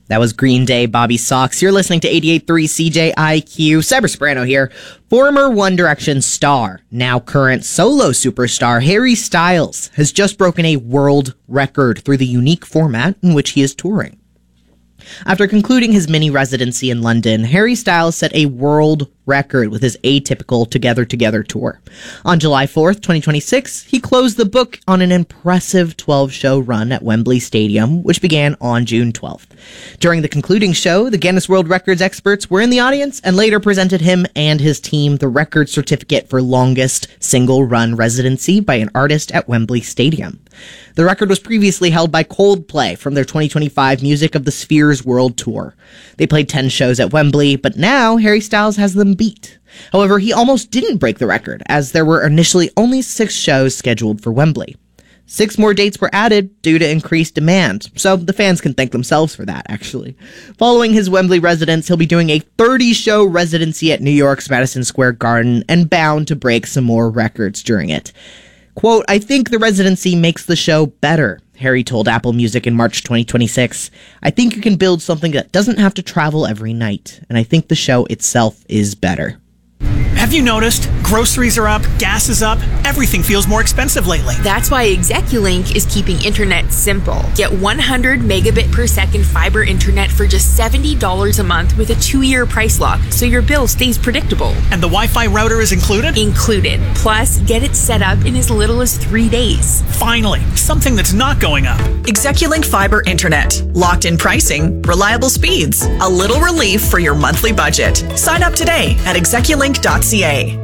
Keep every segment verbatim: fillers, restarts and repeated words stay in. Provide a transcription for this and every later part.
That was Green Day, Bobby Sox. You're listening to eighty-eight point three C J I Q. Cyber Soprano here. Former One Direction star, now current solo superstar Harry Styles has just broken a world record through the unique format in which he is touring. After concluding his mini residency in London, Harry Styles set a world record with his atypical Together Together tour. On July fourth, twenty twenty-six, he closed the book on an impressive twelve-show run at Wembley Stadium, which began on June twelfth. During the concluding show, the Guinness World Records experts were in the audience and later presented him and his team the record certificate for longest single-run residency by an artist at Wembley Stadium. The record was previously held by Coldplay from their twenty twenty-five Music of the Spheres World Tour. They played ten shows at Wembley, but now Harry Styles has them beat. However, he almost didn't break the record, as there were initially only six shows scheduled for Wembley. Six more dates were added due to increased demand, so the fans can thank themselves for that, actually. Following his Wembley residence, he'll be doing a thirty-show residency at New York's Madison Square Garden, and bound to break some more records during it. Quote, "I think the residency makes the show better," Harry told Apple Music in March twenty twenty-six. "I think you can build something that doesn't have to travel every night, and I think the show itself is better." Have you noticed? Groceries are up, gas is up, everything feels more expensive lately. That's why Execulink is keeping internet simple. Get one hundred megabit per second fiber internet for just seventy dollars a month with a two-year price lock, so your bill stays predictable. And the Wi-Fi router is included? Included. Plus, get it set up in as little as three days. Finally, something that's not going up. Execulink Fiber Internet. Locked-in pricing, reliable speeds, a little relief for your monthly budget. Sign up today at execulink dot c a.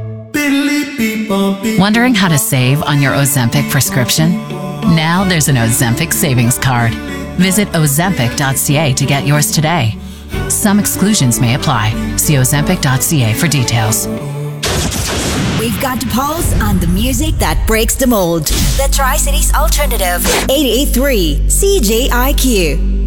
Wondering how to save on your Ozempic prescription? Now there's an Ozempic savings card. Visit ozempic dot c a to get yours today. Some exclusions may apply. See ozempic dot c a for details. We've got to pulse on the music that breaks the mold. The Tri-Cities Alternative, eighty-eight point three C J I Q.